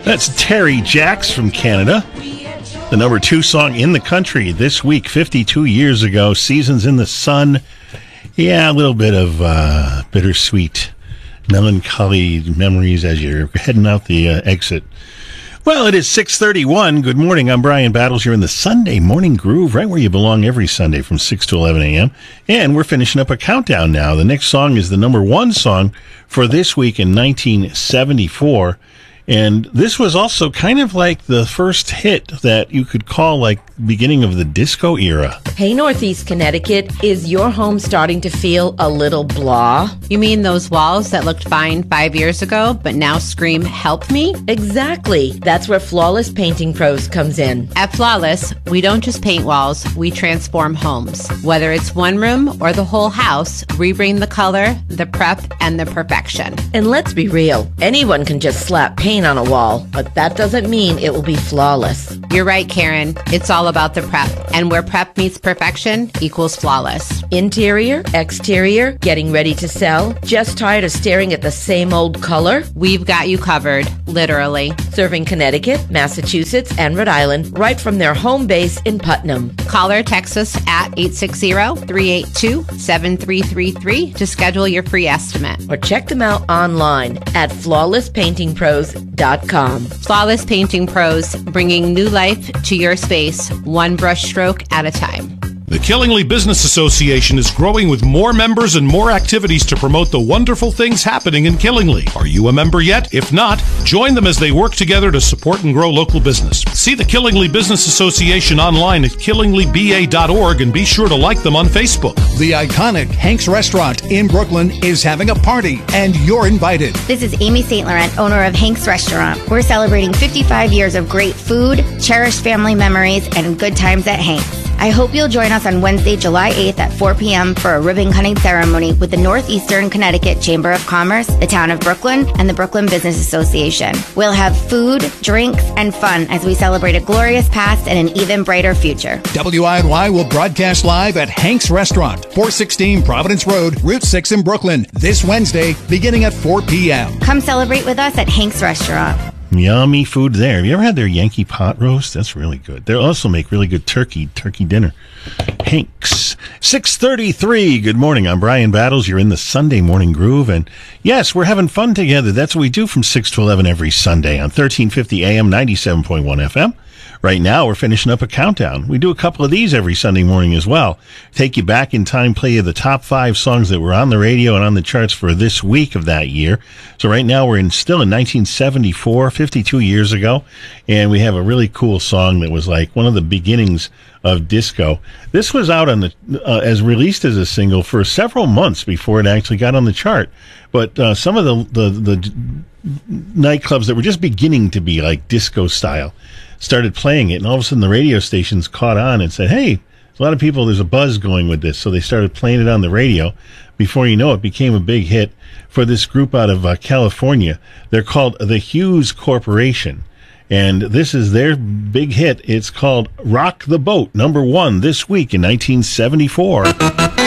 That's Terry Jacks from Canada. The number 2 song in the country this week, 52 years ago. Seasons in the Sun. Yeah, a little bit of bittersweet, melancholy memories as you're heading out the exit. Well, it is 6:31. Good morning. I'm Brian Battles. You're in the Sunday Morning Groove, right where you belong every Sunday from 6 to 11 a.m. And we're finishing up a countdown now. The next song is the number 1 song for this week in 1974. And this was also kind of like the first hit that you could call like beginning of the disco era. Hey, Northeast Connecticut, is your home starting to feel a little blah? You mean those walls that looked fine 5 years ago, but now scream, help me? Exactly. That's where Flawless Painting Pros comes in. At Flawless, we don't just paint walls, we transform homes. Whether it's one room or the whole house, we bring the color, the prep, and the perfection. And let's be real, anyone can just slap paint on a wall, but that doesn't mean it will be flawless. You're right, Karen. It's all about the prep. And where prep meets perfection equals flawless. Interior, exterior, getting ready to sell, just tired of staring at the same old color? We've got you covered, literally. Serving Connecticut, Massachusetts, and Rhode Island right from their home base in Putnam. Call or text us at 860-382-7333 to schedule your free estimate. Or check them out online at flawlesspaintingpros.com. Flawless Painting Pros, bringing new life to your space, one brush stroke at a time. The Killingly Business Association is growing with more members and more activities to promote the wonderful things happening in Killingly. Are you a member yet? If not, join them as they work together to support and grow local business. See the Killingly Business Association online at killinglyba.org and be sure to like them on Facebook. The iconic Hank's Restaurant in Brooklyn is having a party, and you're invited. This is Amy St. Laurent, owner of Hank's Restaurant. We're celebrating 55 years of great food, cherished family memories, and good times at Hank's. I hope you'll join us on Wednesday, July 8th at 4 p.m. for a ribbon cutting ceremony with the Northeastern Connecticut Chamber of Commerce, the Town of Brooklyn, and the Brooklyn Business Association. We'll have food, drinks, and fun as we celebrate a glorious past and an even brighter future. WINY will broadcast live at Hank's Restaurant, 416 Providence Road, Route 6 in Brooklyn, this Wednesday, beginning at 4 p.m. Come celebrate with us at Hank's Restaurant. Yummy food there. Have you ever had their Yankee pot roast? That's really good. They also make really good turkey dinner. Hank's. 6:33. Good morning. I'm Brian Battles. You're in the Sunday Morning Groove. And yes, we're having fun together. That's what we do from 6 to 11 every Sunday on 1350 AM, 97.1 FM. Right now, we're finishing up a countdown. We do a couple of these every Sunday morning as well. Take you back in time, play you the top 5 songs that were on the radio and on the charts for this week of that year. So right now, we're still in 1974, 52 years ago, and we have a really cool song that was like one of the beginnings of disco. This was out on the as released as a single for several months before it actually got on the chart. But some of the nightclubs that were just beginning to be like disco style started playing it, and all of a sudden the radio stations caught on and said, hey, a lot of people, there's a buzz going with this. So they started playing it on the radio. Before you know it, became a big hit for this group out of California. They're called the Hughes Corporation. And this is their big hit. It's called Rock the Boat, number 1 this week in 1974.